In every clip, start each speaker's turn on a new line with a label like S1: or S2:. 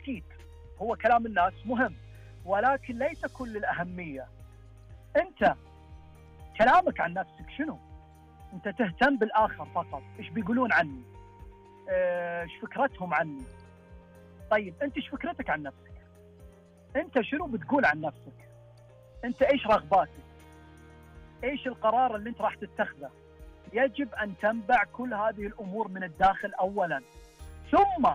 S1: أكيد هو كلام الناس مهم، ولكن ليس كل الأهمية. أنت كلامك عن نفسك شنو؟ أنت تهتم بالآخر فقط، إيش بيقولون عني، إيش فكرتهم عني. طيب أنت إيش فكرتك عن نفسك؟ أنت شنو بتقول عن نفسك؟ أنت إيش رغباتك؟ إيش القرار اللي أنت راح تتخذه؟ يجب أن تنبع كل هذه الأمور من الداخل أولا، ثم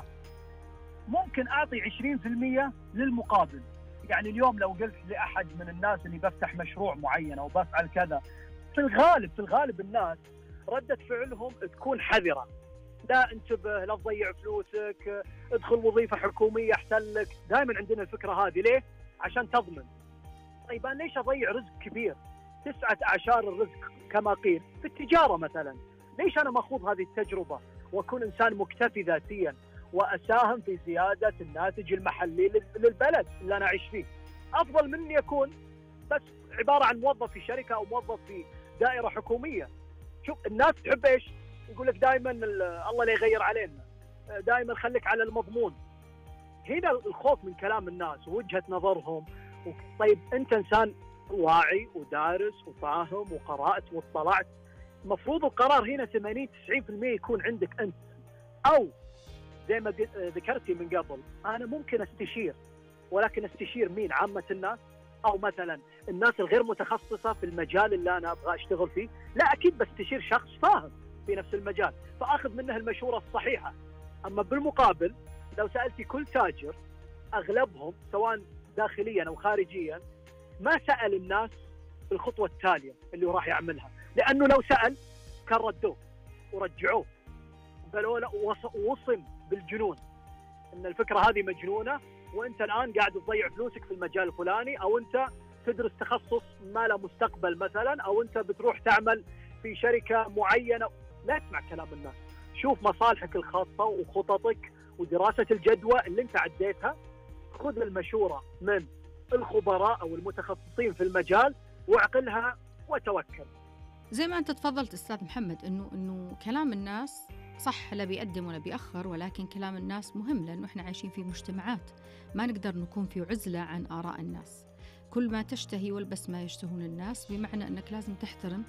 S1: ممكن أعطي 20% للمقابل. يعني اليوم لو قلت لأحد من الناس أني بفتح مشروع معين أو بفعل كذا، في الغالب الناس ردة فعلهم تكون حذرة. لا انتبه، لا تضيع فلوسك، ادخل وظيفة حكومية أحسن لك. دائما عندنا الفكرة هذه. ليه؟ عشان تضمن. طيب أنا ليش أضيع رزق كبير 9 أعشار الرزق كما قيل في التجارة مثلا؟ ليش أنا مأخوذ هذه التجربة وأكون إنسان مكتفي ذاتيا وأساهم في زيادة الناتج المحلي للبلد اللي أنا أعيش فيه؟ أفضل مني أكون بس عبارة عن موظف في شركة أو موظف في دائرة حكومية. شوف الناس تحب إيش؟ يقول لك دائما الله لا يغير علينا، دائما خليك على المضمون. هنا الخوف من كلام الناس ووجهة نظرهم. طيب أنت إنسان واعي ودارس وفاهم وقرأت واطلعت، مفروض القرار هنا 80-90% يكون عندك أنت. أو زي ما ذكرتي من قبل، أنا ممكن أستشير، ولكن أستشير مين؟ عامة الناس؟ أو مثلا الناس الغير متخصصة في المجال اللي أنا أبغى أشتغل فيه؟ لا، أكيد بستشير شخص فاهم في نفس المجال فأخذ منه المشورة الصحيحة. أما بالمقابل لو سألتي كل تاجر، أغلبهم سواء داخليا أو خارجيا ما سأل الناس الخطوة التالية اللي راح يعملها، لأنه لو سأل كان ردوه ورجعوه، قالوا له وصم بالجنون ان الفكره هذه مجنونه، وانت الان قاعد تضيع فلوسك في المجال الفلاني، او انت تدرس تخصص ما له مستقبل مثلا، او انت بتروح تعمل في شركه معينه. لا تسمع كلام الناس، شوف مصالحك الخاصه وخططك ودراسه الجدوى اللي انت عديتها. خذ المشوره من الخبراء او المتخصصين في المجال واعقلها وتوكل.
S2: زي ما أنت تفضلت أستاذ محمد إنه كلام الناس صح، لا بيقدم ولا بيأخر، ولكن كلام الناس مهم لأنه إحنا عايشين في مجتمعات ما نقدر نكون في عزلة عن آراء الناس. كل ما تشتهي والبس ما يشتهون الناس، بمعنى أنك لازم تحترم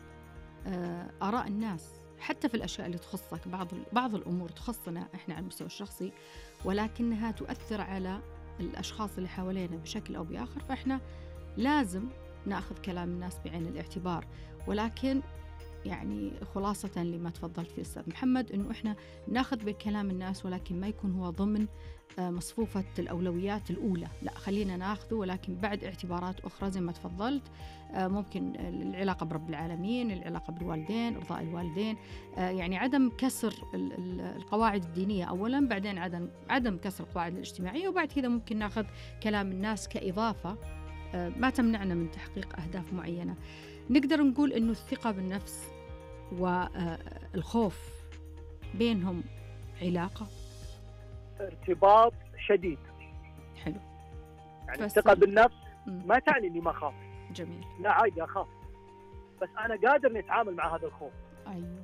S2: آراء الناس حتى في الأشياء اللي تخصك. بعض الأمور تخصنا إحنا على المستوى الشخصي، ولكنها تؤثر على الأشخاص اللي حوالينا بشكل أو بآخر، فإحنا لازم نأخذ كلام الناس بعين الاعتبار. ولكن يعني خلاصة لما تفضلت فيه أستاذ محمد، إنه إحنا ناخذ بكلام الناس ولكن ما يكون هو ضمن مصفوفة الأولويات الأولى. لا، خلينا ناخذه ولكن بعد اعتبارات أخرى زي ما تفضلت. ممكن العلاقة برب العالمين، العلاقة بالوالدين، إرضاء الوالدين، يعني عدم كسر القواعد الدينية أولا، بعدين عدم كسر القواعد الاجتماعية، وبعد كذا ممكن ناخذ كلام الناس كإضافة ما تمنعنا من تحقيق أهداف معينة. نقدر نقول إنه الثقة بالنفس والخوف بينهم علاقة،
S1: ارتباط شديد.
S2: حلو.
S1: يعني الثقة بالنفس ما تعني إني ما خاف.
S2: جميل.
S1: لا، عادي أخاف، بس أنا قادر إني أتعامل مع هذا الخوف.
S2: أيوه.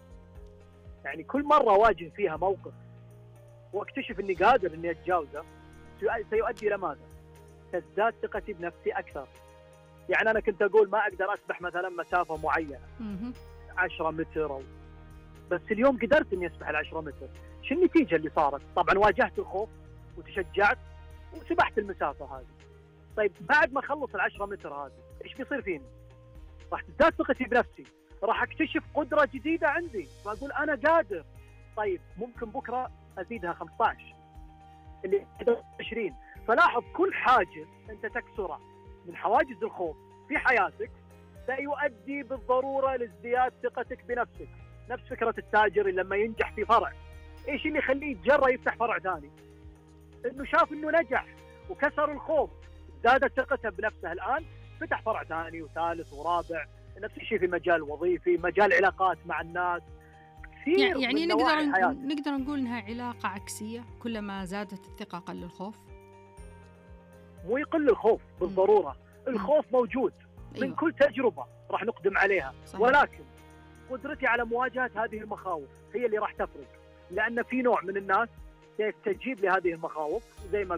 S1: يعني كل مرة أواجه فيها موقف واكتشف إني قادر إني أتجاوزه، سيؤدي إلى ماذا؟ تزداد ثقتي بنفسي أكثر. يعني أنا كنت أقول ما أقدر أسبح مثلا مسافة معينة 10 متر بس اليوم قدرت إني أسبح 10 متر. شو النتيجة اللي صارت؟ طبعا واجهت الخوف وتشجعت وسبحت المسافة هذه. طيب بعد ما أخلص 10 متر هذه إيش بيصير فيني؟ راح تزداد ثقتي بنفسي، راح أكتشف قدرة جديدة عندي وأقول أنا قادر. طيب ممكن بكرة أزيدها 15 اللي 20. فلاحظ كل حاجز أنت تكسره من حواجز الخوف في حياتك سيؤدي بالضرورة لازدياد ثقتك بنفسك. نفس فكرة التاجر اللي لما ينجح في فرع، إيش اللي يخليه يتجرأ يفتح فرع ثاني؟ إنه شاف إنه نجح وكسر الخوف، زادت ثقته بنفسه. الآن فتح فرع ثاني وثالث ورابع. نفس الشيء في مجال وظيفي، مجال علاقات مع الناس.
S2: يعني نقدر نقول إنها علاقة عكسية، كلما زادت الثقة قل الخوف.
S1: مو يقل الخوف بالضرورة، الخوف موجود. أيوة. من كل تجربة راح نقدم عليها. صحيح. ولكن قدرتي على مواجهة هذه المخاوف هي اللي راح تفرق، لأن في نوع من الناس سيستجيب لهذه المخاوف زي ما